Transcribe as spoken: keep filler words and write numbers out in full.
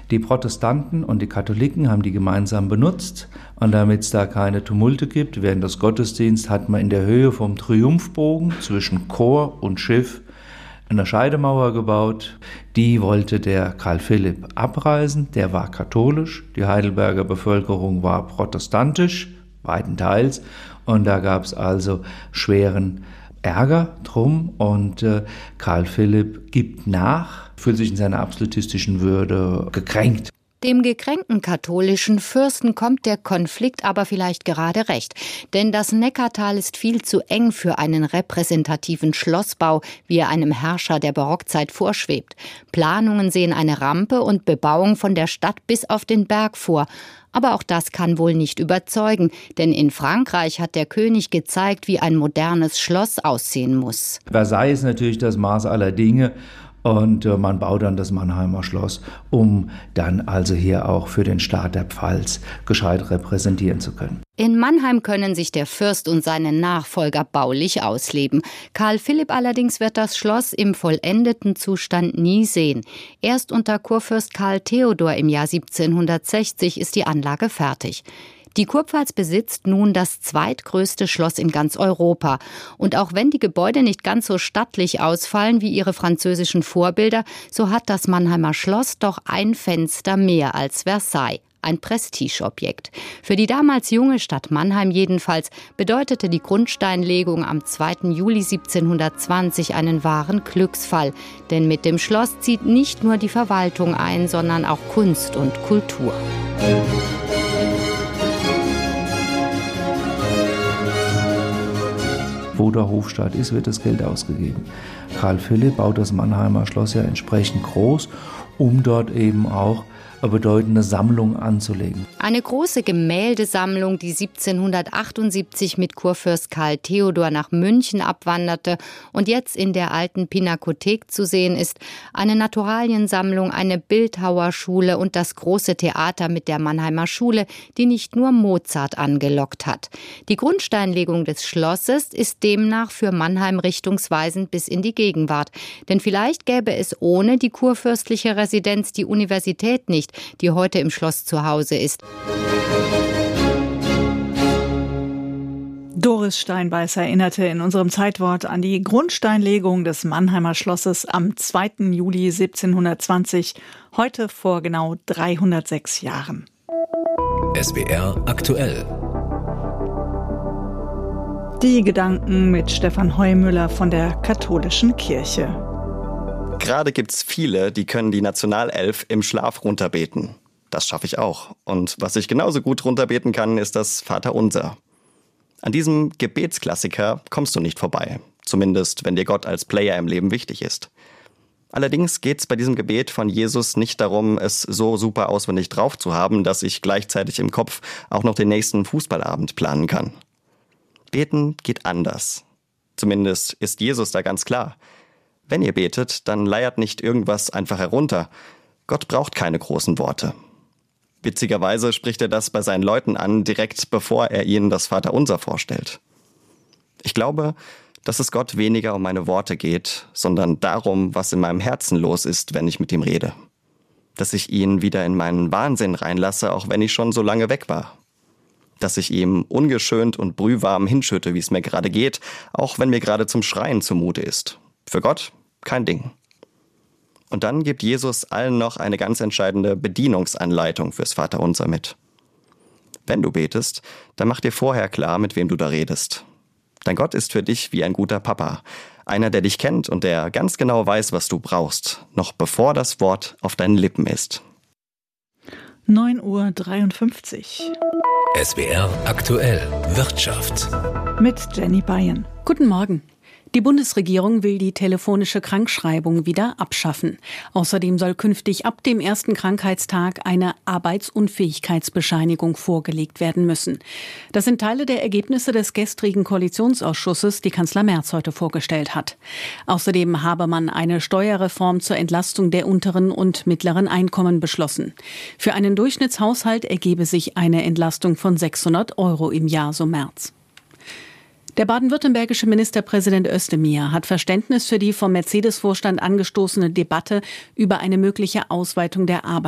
Die Protestanten und die Katholiken haben die gemeinsam benutzt. Und damit es da keine Tumulte gibt, während des Gottesdienstes hat man in der Höhe vom Triumphbogen zwischen Chor und Schiff eine Scheidemauer gebaut. Die wollte der Karl Philipp abreißen. Der war katholisch. Die Heidelberger Bevölkerung war protestantisch, weitenteils. Und da gab es also schweren Ärger drum. Und äh, Karl Philipp gibt nach, fühlt sich in seiner absolutistischen Würde gekränkt. Dem gekränkten katholischen Fürsten kommt der Konflikt aber vielleicht gerade recht. Denn das Neckartal ist viel zu eng für einen repräsentativen Schlossbau, wie er einem Herrscher der Barockzeit vorschwebt. Planungen sehen eine Rampe und Bebauung von der Stadt bis auf den Berg vor. Aber auch das kann wohl nicht überzeugen, denn in Frankreich hat der König gezeigt, wie ein modernes Schloss aussehen muss. Versailles ist natürlich das Maß aller Dinge. Und äh, man baut dann das Mannheimer Schloss, um dann also hier auch für den Staat der Pfalz gescheit repräsentieren zu können. In Mannheim können sich der Fürst und seine Nachfolger baulich ausleben. Karl Philipp allerdings wird das Schloss im vollendeten Zustand nie sehen. Erst unter Kurfürst Karl Theodor im Jahr siebzehnhundertsechzig ist die Anlage fertig. Die Kurpfalz besitzt nun das zweitgrößte Schloss in ganz Europa. Und auch wenn die Gebäude nicht ganz so stattlich ausfallen wie ihre französischen Vorbilder, so hat das Mannheimer Schloss doch ein Fenster mehr als Versailles. Ein Prestigeobjekt. Für die damals junge Stadt Mannheim jedenfalls bedeutete die Grundsteinlegung am zweiten Juli siebzehnhundertzwanzig einen wahren Glücksfall. Denn mit dem Schloss zieht nicht nur die Verwaltung ein, sondern auch Kunst und Kultur. Wo der Hofstaat ist, wird das Geld ausgegeben. Karl Philipp baut das Mannheimer Schloss ja entsprechend groß, um dort eben auch eine bedeutende Sammlung anzulegen. Eine große Gemäldesammlung, die siebzehnhundertachtundsiebzig mit Kurfürst Karl Theodor nach München abwanderte und jetzt in der alten Pinakothek zu sehen ist. Eine Naturaliensammlung, eine Bildhauerschule und das große Theater mit der Mannheimer Schule, die nicht nur Mozart angelockt hat. Die Grundsteinlegung des Schlosses ist demnach für Mannheim richtungsweisend bis in die Gegenwart. Denn vielleicht gäbe es ohne die kurfürstliche Residenz die Universität nicht, die heute im Schloss zu Hause ist. Doris Steinbeiß erinnerte in unserem Zeitwort an die Grundsteinlegung des Mannheimer Schlosses am zweiten Juli siebzehnhundertzwanzig, heute vor genau dreihundertsechs Jahren. S W R aktuell. Die Gedanken mit Stefan Heumüller von der Katholischen Kirche. Gerade gibt's viele, die können die Nationalelf im Schlaf runterbeten. Das schaffe ich auch. Und was ich genauso gut runterbeten kann, ist das Vaterunser. An diesem Gebetsklassiker kommst du nicht vorbei. Zumindest, wenn dir Gott als Player im Leben wichtig ist. Allerdings geht's bei diesem Gebet von Jesus nicht darum, es so super auswendig drauf zu haben, dass ich gleichzeitig im Kopf auch noch den nächsten Fußballabend planen kann. Beten geht anders. Zumindest ist Jesus da ganz klar. Wenn ihr betet, dann leiert nicht irgendwas einfach herunter. Gott braucht keine großen Worte. Witzigerweise spricht er das bei seinen Leuten an, direkt bevor er ihnen das Vaterunser vorstellt. Ich glaube, dass es Gott weniger um meine Worte geht, sondern darum, was in meinem Herzen los ist, wenn ich mit ihm rede. Dass ich ihn wieder in meinen Wahnsinn reinlasse, auch wenn ich schon so lange weg war. Dass ich ihm ungeschönt und brühwarm hinschütte, wie es mir gerade geht, auch wenn mir gerade zum Schreien zumute ist. Für Gott kein Ding. Und dann gibt Jesus allen noch eine ganz entscheidende Bedienungsanleitung fürs Vaterunser mit. Wenn du betest, dann mach dir vorher klar, mit wem du da redest. Dein Gott ist für dich wie ein guter Papa. Einer, der dich kennt und der ganz genau weiß, was du brauchst, noch bevor das Wort auf deinen Lippen ist. neun Uhr dreiundfünfzig. S W R aktuell Wirtschaft. Mit Jenny Bayen. Guten Morgen. Die Bundesregierung will die telefonische Krankschreibung wieder abschaffen. Außerdem soll künftig ab dem ersten Krankheitstag eine Arbeitsunfähigkeitsbescheinigung vorgelegt werden müssen. Das sind Teile der Ergebnisse des gestrigen Koalitionsausschusses, die Kanzler Merz heute vorgestellt hat. Außerdem habe man eine Steuerreform zur Entlastung der unteren und mittleren Einkommen beschlossen. Für einen Durchschnittshaushalt ergebe sich eine Entlastung von sechshundert Euro im Jahr, so Merz. Der baden-württembergische Ministerpräsident Özdemir hat Verständnis für die vom Mercedes-Vorstand angestoßene Debatte über eine mögliche Ausweitung der Arbeit